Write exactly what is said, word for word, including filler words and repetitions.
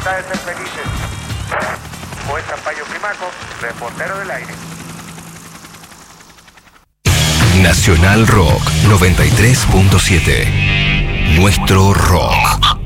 libertad de ser felices. Juez Sampaio Climaco, reportero del aire. Nacional Rock noventa y tres punto siete. Nuestro rock.